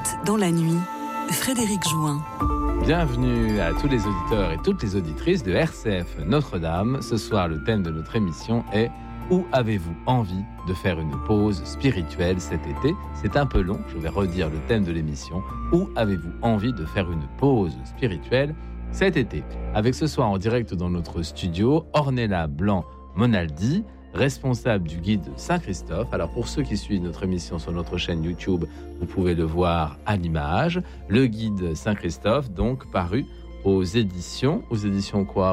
dans la nuit, Frédéric Jouin. Bienvenue à tous les auditeurs et toutes les auditrices de RCF Notre-Dame. Ce soir, le thème de notre émission est « Où avez-vous envie de faire une pause spirituelle cet été ?» C'est un peu long, je vais redire le thème de l'émission. « Où avez-vous envie de faire une pause spirituelle cet été ?» Avec ce soir en direct dans notre studio, Ornella Blanc-Monaldi, responsable du guide Saint-Christophe. Alors pour ceux qui suivent notre émission sur notre chaîne YouTube, vous pouvez le voir à l'image. Le guide Saint-Christophe, donc paru aux éditions quoi ?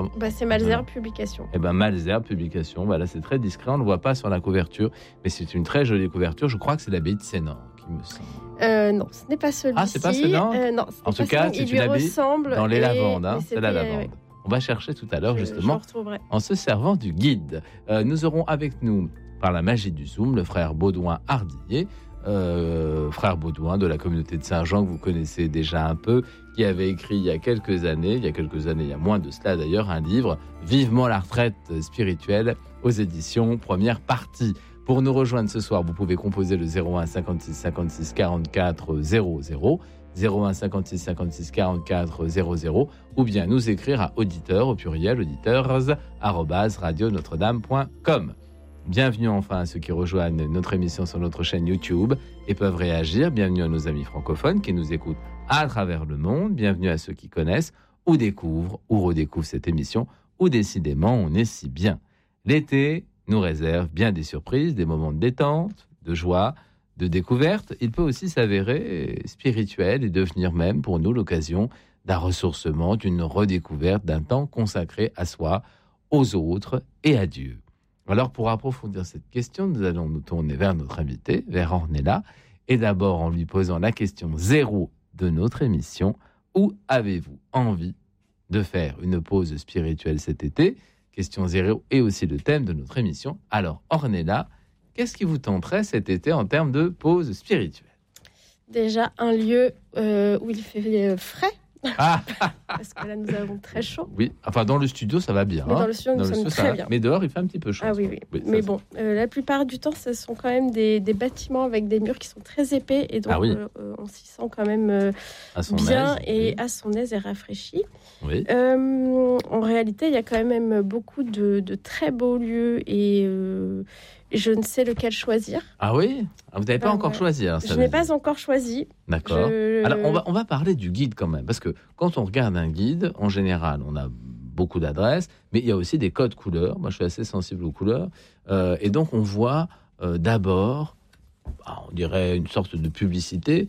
C'est Malesherbes Publications. Malesherbes Publications, là c'est très discret, on ne le voit pas sur la couverture, mais c'est une très jolie couverture. Je crois que c'est l'abbaye de Sénor qui me semble. Non, ce n'est pas celui-ci. Ah, c'est pas Sénor ? Non, en tout cas, c'est une abbaye dans les Lavandes. C'est la Lavande. Oui. On va chercher tout à l'heure, justement, en se servant du guide. Nous aurons avec nous, par la magie du Zoom, le frère Baudouin Ardillier, frère Baudouin de la communauté de Saint-Jean, que vous connaissez déjà un peu, qui avait écrit il y a quelques années, il y a moins de cela d'ailleurs, un livre, Vivement la retraite spirituelle, aux éditions Première Partie. Pour nous rejoindre ce soir, vous pouvez composer le 01 56 56 44 00, 01 56 56 44 00, ou bien nous écrire à auditeurs, au pluriel, auditeurs@radionotre-dame.com. Bienvenue enfin à ceux qui rejoignent notre émission sur notre chaîne YouTube et peuvent réagir. Bienvenue à nos amis francophones qui nous écoutent à travers le monde. Bienvenue à ceux qui connaissent ou découvrent ou redécouvrent cette émission, où décidément on est si bien. L'été nous réserve bien des surprises, des moments de détente, de joie, de découverte. Il peut aussi s'avérer spirituel et devenir même pour nous l'occasion d'un ressourcement, d'une redécouverte, d'un temps consacré à soi, aux autres et à Dieu. Alors pour approfondir cette question, nous allons nous tourner vers notre invité, vers Ornella, et d'abord en lui posant la question 0 de notre émission: où avez-vous envie de faire une pause spirituelle cet été ? Question 0 et aussi le thème de notre émission. Alors Ornella, qu'est-ce qui vous tenterait cet été en termes de pause spirituelle ? Déjà, un lieu où il fait frais. Parce que là, nous avons très chaud. Oui, enfin dans le studio, ça va bien. Mais dans le studio, nous sommes très bien. Mais dehors, il fait un petit peu chaud. Ah oui. Mais bon, la plupart du temps, ce sont quand même des bâtiments avec des murs qui sont très épais. Et donc, on s'y sent quand même bien et à son aise et rafraîchi. Oui. En réalité, il y a quand même beaucoup de très beaux lieux et je ne sais lequel choisir. Ah oui ? Vous n'avez pas encore choisi. Alors, je n'ai pas encore choisi. D'accord. Alors, on va parler du guide quand même, parce que quand on regarde un guide, en général, on a beaucoup d'adresses, mais il y a aussi des codes couleurs. Moi, je suis assez sensible aux couleurs. Et donc, on voit d'abord, on dirait une sorte de publicité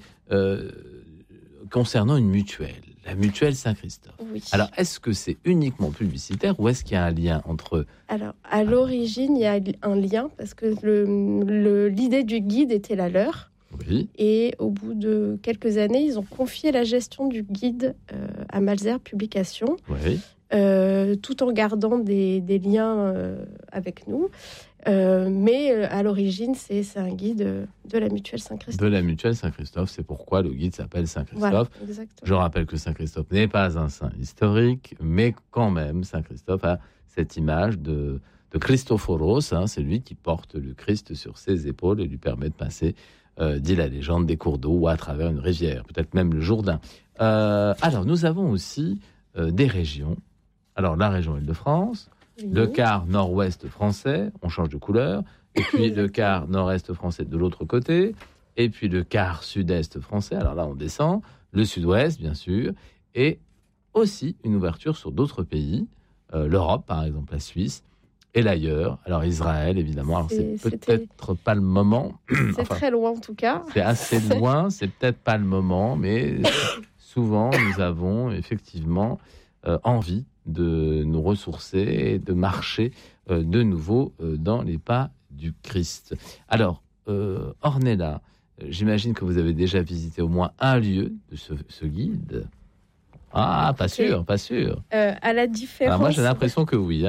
concernant une mutuelle. La mutuelle Saint-Christophe. Oui. Alors, est-ce que c'est uniquement publicitaire ou est-ce qu'il y a un lien entre... Alors, à l'origine, il y a un lien parce que l'idée du guide était la leur. Oui. Et au bout de quelques années, ils ont confié la gestion du guide à Malesherbes Publications, oui. Tout en gardant des liens avec nous. Mais à l'origine, c'est un guide de la mutuelle Saint-Christophe. De la mutuelle Saint-Christophe, c'est pourquoi le guide s'appelle Saint-Christophe. Voilà, exactement. Je rappelle que Saint-Christophe n'est pas un saint historique, mais quand même, Saint-Christophe a cette image de Christophoros, c'est lui qui porte le Christ sur ses épaules et lui permet de passer, dit la légende, des cours d'eau ou à travers une rivière, peut-être même le Jourdain. Alors, nous avons aussi des régions. Alors, la région Île-de-France, oui. Le quart nord-ouest français, on change de couleur, et puis le quart nord-est français de l'autre côté, et puis le quart sud-est français, alors là on descend, le sud-ouest bien sûr, et aussi une ouverture sur d'autres pays, l'Europe par exemple, la Suisse, et l'ailleurs, alors Israël évidemment, alors c'est peut-être pas le moment. C'est très loin en tout cas. C'est assez loin, c'est peut-être pas le moment, mais souvent nous avons effectivement envie de nous ressourcer et de marcher de nouveau dans les pas du Christ. Alors, Ornella, j'imagine que vous avez déjà visité au moins un lieu de ce guide. Ah, pas sûr. À la différence... Alors moi, j'ai l'impression que oui.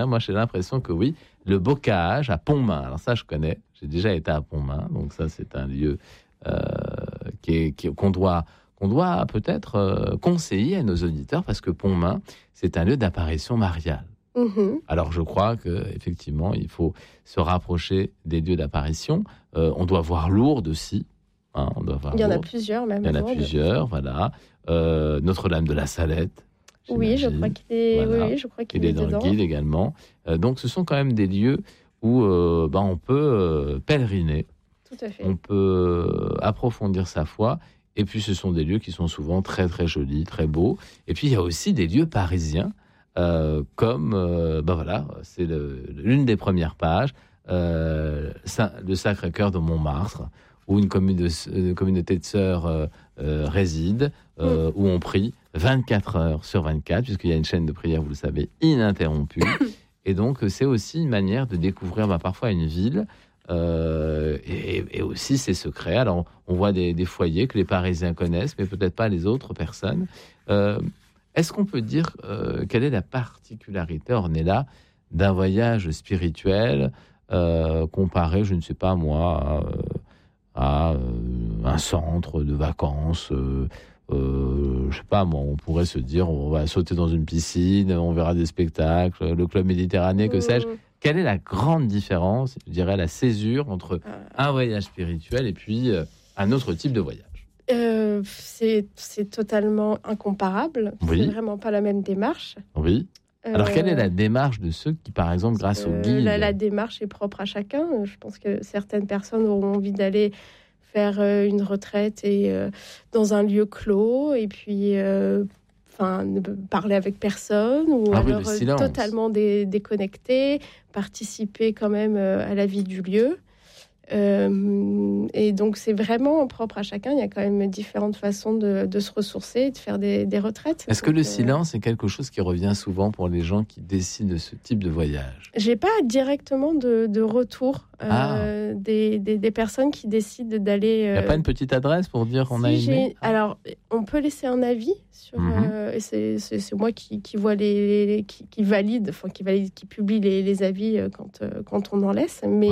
Le Bocage à Pontmain. Alors ça, je connais. J'ai déjà été à Pontmain. Donc ça, c'est un lieu qu'on doit peut-être conseiller à nos auditeurs parce que Pontmain, c'est un lieu d'apparition mariale. Mmh. Alors je crois qu'effectivement, il faut se rapprocher des lieux d'apparition. On doit voir Lourdes aussi. Hein, on doit avoir il y en a plusieurs même. Il y en a plusieurs, voilà. Notre-Dame de la Salette. Oui, je crois qu'il est, voilà. je crois qu'il est dans dedans. le guide également. Donc, ce sont quand même des lieux où on peut pèleriner. Tout à fait. On peut approfondir sa foi. Et puis, ce sont des lieux qui sont souvent très, très jolis, très beaux. Et puis, il y a aussi des lieux parisiens, comme, c'est l'une des premières pages, le Sacré-Cœur de Montmartre, où une communauté de sœurs réside, où on prie 24 heures sur 24, puisqu'il y a une chaîne de prière, vous le savez, ininterrompue. Et donc, c'est aussi une manière de découvrir parfois une ville, et aussi ses secrets. Alors, on voit des foyers que les Parisiens connaissent, mais peut-être pas les autres personnes. Est-ce qu'on peut dire quelle est la particularité, Ornella, d'un voyage spirituel comparé, je ne sais pas moi, à un centre de vacances? Je sais pas moi, on pourrait se dire on va sauter dans une piscine, on verra des spectacles, le club méditerranéen, que sais-je. Quelle est la grande différence, je dirais, la césure entre un voyage spirituel et puis un autre type de voyage? C'est totalement incomparable. Oui. C'est vraiment pas la même démarche. Oui. Alors, quelle est la démarche de ceux qui, par exemple, grâce au guide... La démarche est propre à chacun. Je pense que certaines personnes auront envie d'aller faire une retraite dans un lieu clos, et puis ne parler avec personne, ou alors totalement déconnecter, participer quand même à la vie du lieu. Et donc c'est vraiment propre à chacun. Il y a quand même différentes façons de se ressourcer et de faire des retraites. Est-ce que le silence est quelque chose qui revient souvent pour les gens qui décident de ce type de voyage? J'ai pas directement de retour des personnes qui décident d'aller. Il n'y a pas une petite adresse pour dire on a aimé? Alors on peut laisser un avis sur. Et c'est moi qui vois qui valide, qui publie les avis quand on en laisse. Mais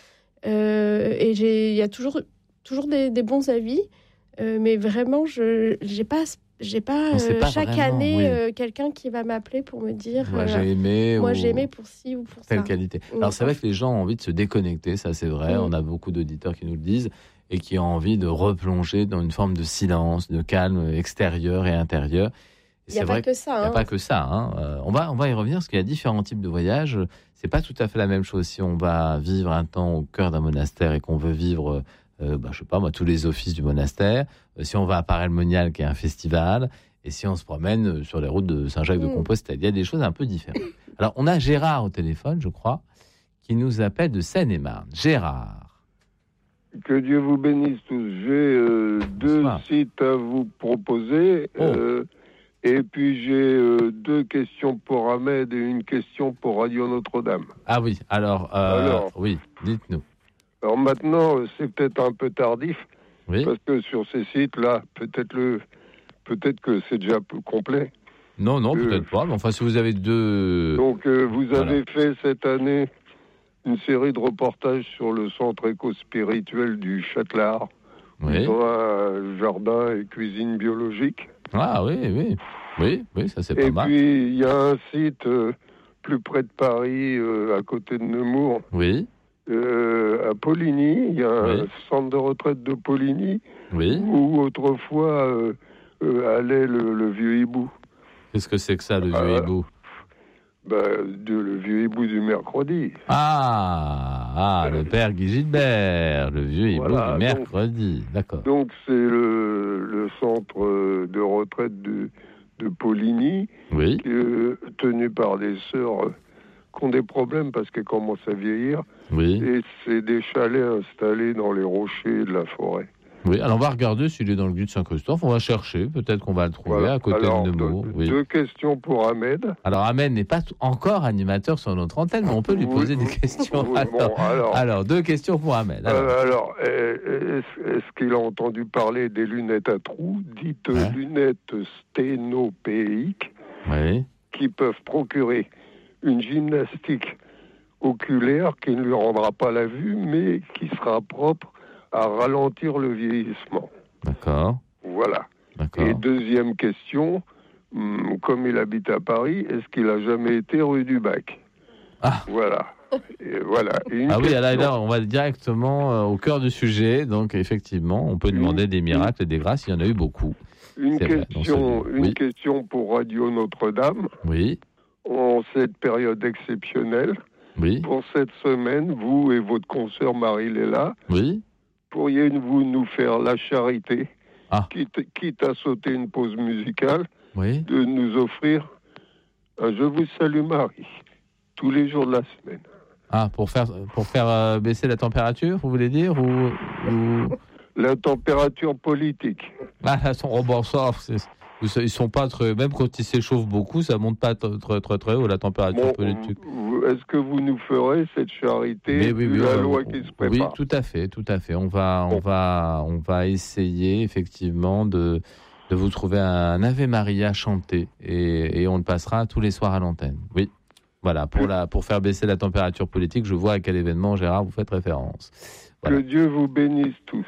et il y a toujours des bons avis, mais vraiment j'ai pas chaque année quelqu'un qui va m'appeler pour me dire j'ai aimé pour ci ou pour telle ça. qualité. Alors c'est vrai que les gens ont envie de se déconnecter, ça c'est vrai. On a beaucoup d'auditeurs qui nous le disent et qui ont envie de replonger dans une forme de silence, de calme extérieur et intérieur. Il n'y a pas que ça. Il n'y a pas que ça. On va y revenir parce qu'il y a différents types de voyages. C'est pas tout à fait la même chose si on va vivre un temps au cœur d'un monastère et qu'on veut vivre, je sais pas moi, tous les offices du monastère. Si on va à Paray-le-Monial, qui est un festival, et si on se promène sur les routes de Saint-Jacques-de-Compostelle, il y a des choses un peu différentes. Alors, on a Gérard au téléphone, je crois, qui nous appelle de Seine-et-Marne. Gérard. Que Dieu vous bénisse tous. J'ai deux sites à vous proposer. Et puis j'ai deux questions pour Ahmed et une question pour Radio Notre-Dame. Ah oui, alors oui, dites-nous. Alors maintenant, c'est peut-être un peu tardif, parce que sur ces sites-là, peut-être que c'est déjà peu complet. Non, peut-être pas, mais enfin si vous avez deux... Donc vous avez fait cette année une série de reportages sur le centre éco-spirituel du Châtelard, dans un jardin et cuisine biologique. Ah oui, ça c'est pas mal. Et puis, il y a un site plus près de Paris, à côté de Nemours, à Poligny. Il y a un centre de retraite de Poligny, où autrefois allait le vieux hibou. Qu'est-ce que c'est que ça, le vieux hibou? Le vieux hibou du mercredi. Le père Guy Gilbert, le vieux hibou du mercredi. D'accord. Donc, c'est le centre de retraite de Poligny, tenu par des sœurs qui ont des problèmes parce qu'elles commencent à vieillir. Et c'est des chalets installés dans les rochers de la forêt. Oui, alors on va regarder s'il est dans le guide Saint-Christophe. On va chercher, peut-être qu'on va le trouver à côté de Nemours. Deux questions pour Ahmed. Alors Ahmed n'est pas encore animateur sur notre antenne, mais on peut lui poser des questions. Alors, deux questions pour Ahmed. Est-ce qu'il a entendu parler des lunettes à trous, dites lunettes sténopéiques, qui peuvent procurer une gymnastique oculaire qui ne lui rendra pas la vue, mais qui sera propre à ralentir le vieillissement. D'accord. Voilà. D'accord. Et deuxième question, comme il habite à Paris, est-ce qu'il a jamais été rue du Bac? Ah. Voilà. Et voilà. Là, on va directement au cœur du sujet. Donc, effectivement, on peut demander des miracles et des grâces. Il y en a eu beaucoup. Une question pour Radio Notre-Dame. Oui. En cette période exceptionnelle. Oui. Pour cette semaine, vous et votre consoeur Marie-Léla. Oui. Pourriez-vous nous faire la charité, quitte à sauter une pause musicale, de nous offrir un Je vous salue Marie, tous les jours de la semaine. Ah, pour faire baisser la température, vous voulez dire ou... La température politique. Ah, ils sont pas très... Même quand ils s'échauffent beaucoup, ça monte pas très haut, la température politique. Est-ce que vous nous ferez cette charité de la loi qui se prépare? Oui, tout à fait. On va essayer, effectivement, de vous trouver un Ave Maria chanté et on le passera tous les soirs à l'antenne. Oui. Voilà, pour faire baisser la température politique, je vois à quel événement, Gérard, vous faites référence. Voilà. Que Dieu vous bénisse tous.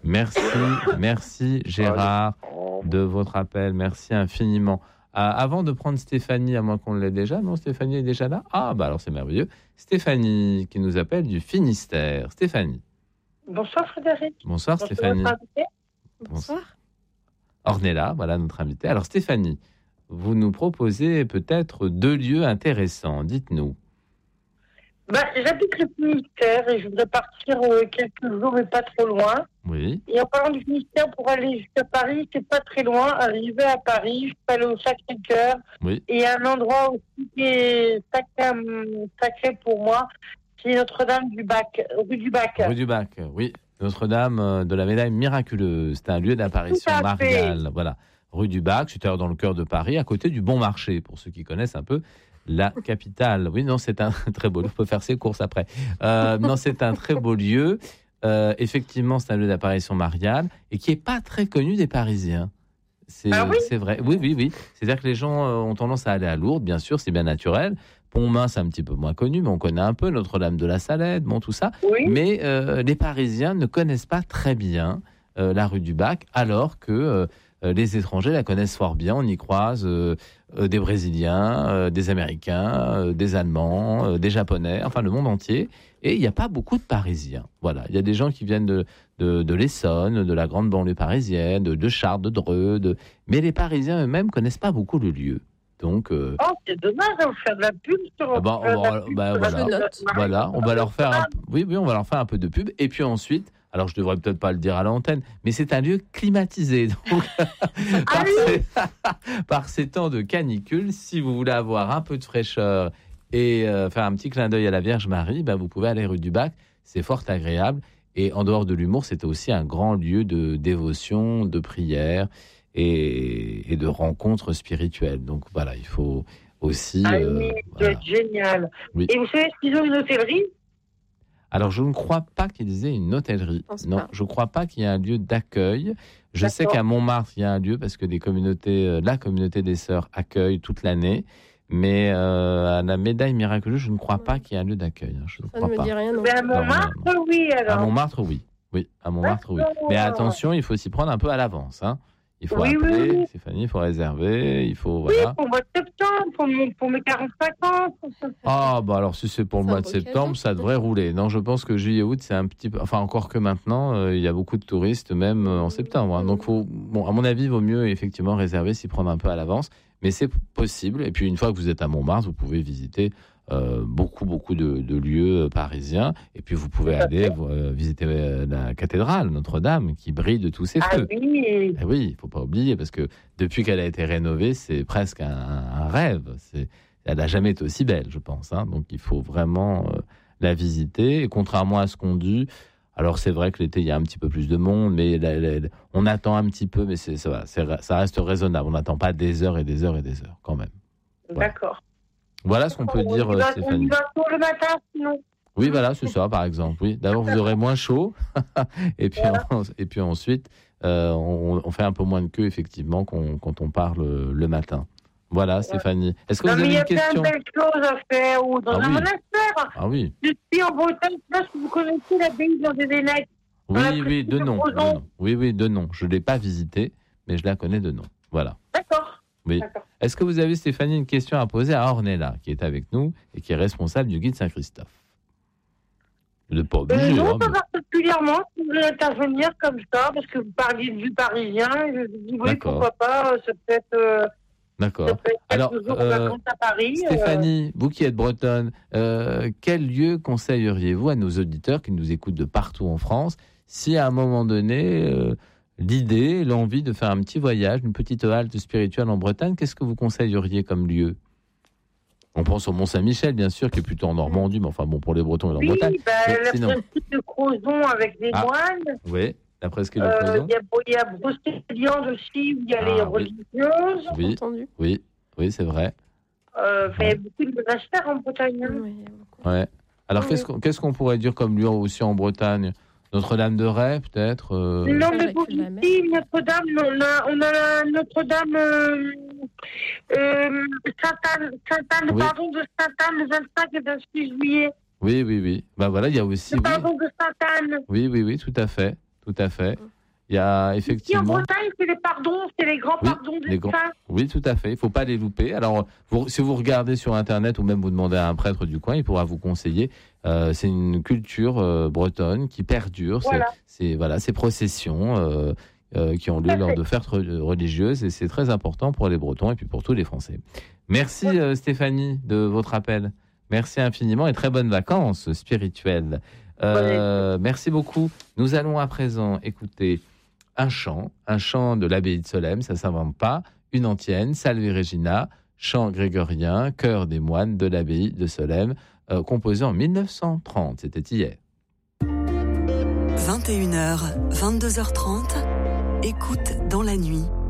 Merci Gérard de votre appel, merci infiniment. Avant de prendre Stéphanie, à moins qu'on l'ait déjà, non, Stéphanie est déjà là? Ah, bah alors c'est merveilleux. Stéphanie qui nous appelle du Finistère. Stéphanie. Bonsoir Frédéric. Bonsoir Stéphanie. Bonsoir. Ornella, voilà notre invitée. Alors Stéphanie, vous nous proposez peut-être 2 lieux intéressants, dites-nous. J'habite le Finistère et je voudrais partir quelques jours, mais pas trop loin. Oui. Et en parlant du Finistère, pour aller jusqu'à Paris, c'est pas très loin. Arriver à Paris, je peux aller au Sacré-Cœur. Oui. Et un endroit aussi qui est sacré pour moi, c'est Notre-Dame du Bac, rue du Bac. Rue du Bac, oui. Notre-Dame de la Médaille Miraculeuse. C'est un lieu d'apparition mariale. Voilà. Rue du Bac, c'est dans le cœur de Paris, à côté du Bon Marché, pour ceux qui connaissent un peu la capitale. Oui, non, c'est un très beau lieu. On peut faire ses courses après. Non, c'est un très beau lieu. Effectivement, c'est un lieu d'apparition mariale et qui n'est pas très connu des Parisiens. C'est vrai. Oui. C'est-à-dire que les gens ont tendance à aller à Lourdes, bien sûr, c'est bien naturel. Pont-Main, c'est un petit peu moins connu, mais on connaît un peu Notre-Dame de la Salette, tout ça. Oui. Mais les Parisiens ne connaissent pas très bien la rue du Bac, alors que les étrangers la connaissent fort bien. On y croise des Brésiliens, des Américains, des Allemands, des Japonais, enfin le monde entier. Et il n'y a pas beaucoup de Parisiens. Voilà, il y a des gens qui viennent de l'Essonne, de la grande banlieue parisienne, de Chartres, de Dreux. Mais les Parisiens eux-mêmes connaissent pas beaucoup le lieu. Donc, c'est dommage de faire de la pub sur. Voilà, on va leur faire. On va leur faire un peu de pub. Et puis ensuite. Alors, je ne devrais peut-être pas le dire à l'antenne, mais c'est un lieu climatisé. Donc, par ces temps de canicule, si vous voulez avoir un peu de fraîcheur et faire un petit clin d'œil à la Vierge Marie, vous pouvez aller rue du Bac. C'est fort agréable. Et en dehors de l'humour, c'était aussi un grand lieu de dévotion, de prière et de rencontres spirituelles. Donc, voilà, il faut aussi... c'est génial. Oui. Et vous savez qu'ils ont une hôtellerie ? Alors, je ne crois pas qu'ils aient une hôtellerie. Non, je ne crois pas qu'il y ait un lieu d'accueil. Je sais qu'à Montmartre, il y a un lieu parce que la communauté des Sœurs accueille toute l'année. Mais à la Médaille Miraculeuse, je ne crois pas qu'il y ait un lieu d'accueil. Je ne crois pas. Dit rien, non. Mais à Montmartre, oui, alors. À Montmartre, oui. Oui, à Montmartre, oui. Mais attention, il faut s'y prendre un peu à l'avance, hein. Il faut appeler, Stéphanie, il faut réserver, il faut... Voilà. Oui, pour le mois de septembre, pour mes 45 ans. Alors si c'est pour le mois de septembre, ça devrait rouler. Non, je pense que juillet-août, c'est un petit peu... Enfin, encore que maintenant, il y a beaucoup de touristes, même en septembre. Hein. Donc, à mon avis, il vaut mieux effectivement réserver, s'y prendre un peu à l'avance. Mais c'est possible. Et puis, une fois que vous êtes à Montmartre, vous pouvez visiter beaucoup de lieux parisiens. Et puis, vous pouvez aller visiter la cathédrale Notre-Dame, qui brille de tous ses feux. Oui. Et oui, il ne faut pas oublier, parce que depuis qu'elle a été rénovée, c'est presque un rêve. Elle n'a jamais été aussi belle, je pense. Hein. Donc, il faut vraiment la visiter. Et contrairement à ce qu'on dit... Alors, c'est vrai que l'été, il y a un petit peu plus de monde, mais on attend un petit peu, mais ça reste raisonnable. On n'attend pas des heures et des heures et des heures, quand même. Voilà. D'accord. Voilà ce qu'on peut dire, Stéphanie. On y va tôt le matin, sinon. Oui, voilà, c'est ça, par exemple. Oui. D'abord, vous aurez moins chaud, et puis ensuite, on fait un peu moins de queue, effectivement, quand on part le matin. Voilà, Stéphanie. Est-ce que vous avez une question? Il y a plein de belles choses à faire, ou dans un monastère. Ah oui. Je suis en Bretagne, là, si vous connaissez l'abbaye de Vénèque. Oui, de nom. Oui, de nom. Je ne l'ai pas visitée, mais je la connais de nom. Voilà. D'accord. Oui. D'accord. Est-ce que vous avez, Stéphanie, une question à poser à Ornella, qui est avec nous et qui est responsable du guide Saint-Christophe? Vous n'êtes pas obligé. Non, pas particulièrement. Si vous voulez intervenir comme ça, parce que vous parliez du Parisien, je dis oui, pourquoi pas, ça peut être... D'accord. Alors, à Paris, Stéphanie, vous qui êtes bretonne, quel lieu conseilleriez-vous à nos auditeurs qui nous écoutent de partout en France, si à un moment donné, l'idée, l'envie de faire un petit voyage, une petite halte spirituelle en Bretagne, qu'est-ce que vous conseilleriez comme lieu ? On pense au Mont-Saint-Michel, bien sûr, qui est plutôt en Normandie, mais enfin bon, pour les Bretons, il est en Bretagne. Oui, la presqu'île de Crozon avec des moines. Oui, la presqu'île de Crozon. Il y a Brocéliande aussi, où il y a les religieuses. Oui, entendu. Oui, c'est vrai. Il y a beaucoup de monastères en Bretagne. Ouais. Alors, qu'est-ce qu'on pourrait dire comme lieu aussi en Bretagne ? Notre-Dame-de-Ray, peut-être Non, mais pour ici, Notre-Dame, on a Notre-Dame Sainte-Anne, le pardon de Sainte-Anne, le 25 et 26 juillet. Oui. Ben voilà, il y a aussi... Le pardon de Sainte-Anne. Oui, tout à fait. Il y a effectivement... Ici en Bretagne, c'est les pardons, c'est les grands pardons des saints. Oui, tout à fait. Il ne faut pas les louper. Alors, si vous regardez sur Internet ou même vous demandez à un prêtre du coin, il pourra vous conseiller. C'est une culture bretonne qui perdure. Voilà. Ces processions qui ont lieu lors de fêtes religieuses. Et c'est très important pour les Bretons et puis pour tous les Français. Merci Stéphanie de votre appel. Merci infiniment et très bonnes vacances spirituelles. Merci beaucoup. Nous allons à présent écouter un chant de l'abbaye de Solesmes, ça ne s'invente pas, une antienne, Salve Regina, chant grégorien, chœur des moines de l'abbaye de Solesmes, composé en 1930, c'était hier. 21h, 22h30, écoute dans la nuit.